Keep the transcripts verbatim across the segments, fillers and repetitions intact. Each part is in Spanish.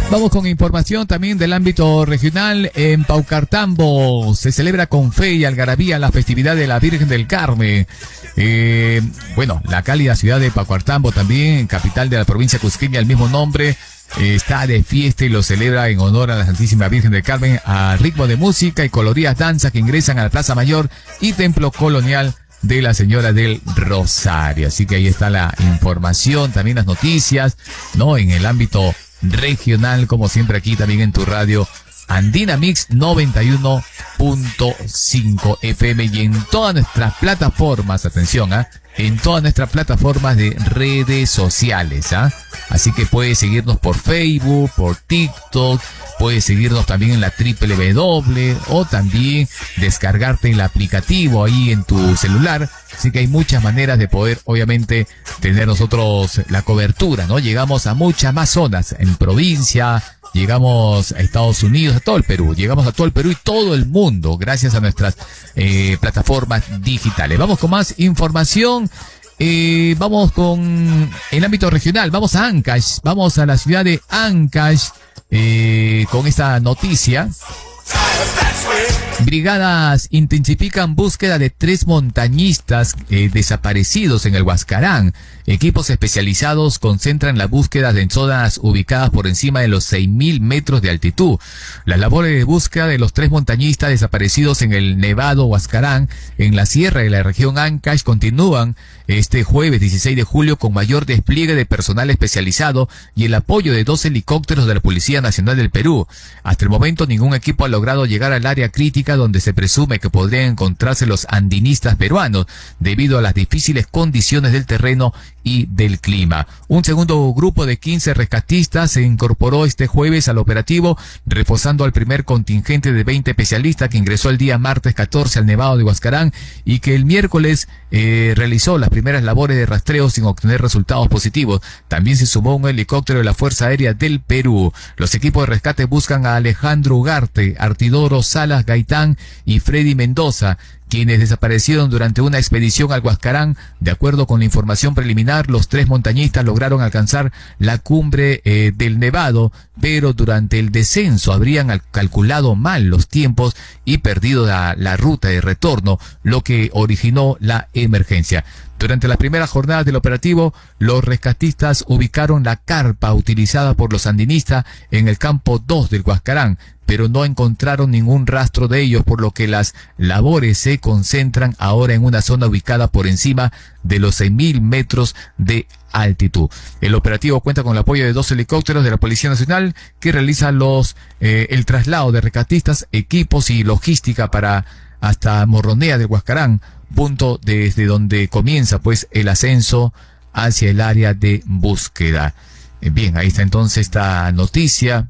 Vamos con información también del ámbito regional. En Paucartambo se celebra con fe y algarabía la festividad de la Virgen del Carmen. Eh, bueno, la cálida ciudad de Paucartambo, también capital de la provincia cusqueña, el mismo nombre, eh, está de fiesta y lo celebra en honor a la Santísima Virgen del Carmen, a ritmo de música y coloridas danzas que ingresan a la Plaza Mayor y Templo Colonial de la Señora del Rosario. Así que ahí está la información, también las noticias, ¿no? En el ámbito regional, como siempre aquí también en tu radio Andina Mix noventa y uno punto cinco F M y en todas nuestras plataformas, atención, ¿ah? ¿eh? En todas nuestras plataformas de redes sociales, ¿ah? ¿eh? Así que puedes seguirnos por Facebook, por TikTok, puedes seguirnos también en la doble u doble u doble u o también descargarte el aplicativo ahí en tu celular. Así que hay muchas maneras de poder, obviamente, tener nosotros la cobertura, ¿no? Llegamos a muchas más zonas, en provincia, llegamos a Estados Unidos, a todo el Perú, llegamos a todo el Perú y todo el mundo, gracias a nuestras eh, plataformas digitales. Vamos con más información. Eh, vamos con el ámbito regional, vamos a Ancash, vamos a la ciudad de Ancash eh, con esta noticia. Brigadas intensifican búsqueda de tres montañistas eh, desaparecidos en el Huascarán. Equipos especializados concentran la búsqueda en zonas ubicadas por encima de los seis mil metros de altitud. Las labores de búsqueda de los tres montañistas desaparecidos en el Nevado Huascarán, en la sierra de la región Ancash, continúan este jueves dieciséis de julio con mayor despliegue de personal especializado y el apoyo de dos helicópteros de la Policía Nacional del Perú. Hasta el momento ningún equipo ha logrado llegar al área crítica donde se presume que podrían encontrarse los andinistas peruanos debido a las difíciles condiciones del terreno y del clima. Un segundo grupo de quince rescatistas se incorporó este jueves al operativo, reforzando al primer contingente de veinte especialistas que ingresó el día martes catorce al Nevado de Huascarán y que el miércoles eh, realizó las primeras labores de rastreo sin obtener resultados positivos. También se sumó un helicóptero de la Fuerza Aérea del Perú. Los equipos de rescate buscan a Alejandro Ugarte, Artidoro Salas Gaitán y Freddy Mendoza, quienes desaparecieron durante una expedición al Huascarán. De acuerdo con la información preliminar, los tres montañistas lograron alcanzar la cumbre eh, del Nevado, pero durante el descenso habrían calculado mal los tiempos y perdido la, la ruta de retorno, lo que originó la emergencia. Durante las primeras jornadas del operativo, los rescatistas ubicaron la carpa utilizada por los sandinistas en el campo dos del Huascarán, pero no encontraron ningún rastro de ellos, por lo que las labores se concentran ahora en una zona ubicada por encima de los seis mil metros de altitud. El operativo cuenta con el apoyo de dos helicópteros de la Policía Nacional que realizan los eh, el traslado de rescatistas, equipos y logística para hasta Morronea del Huascarán, punto desde donde comienza pues el ascenso hacia el área de búsqueda. Bien, ahí está entonces esta noticia,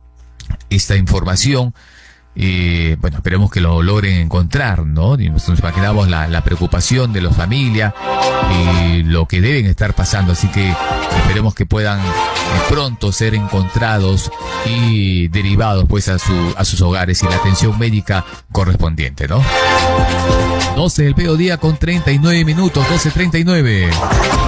esta información. Eh, bueno, esperemos que lo logren encontrar, ¿no? Y nos imaginamos la, la preocupación de la familia y lo que deben estar pasando, así que esperemos que puedan eh, pronto ser encontrados y derivados pues a su a sus hogares y la atención médica correspondiente, ¿no? doce del mediodía con treinta y nueve minutos, doce treinta y nueve.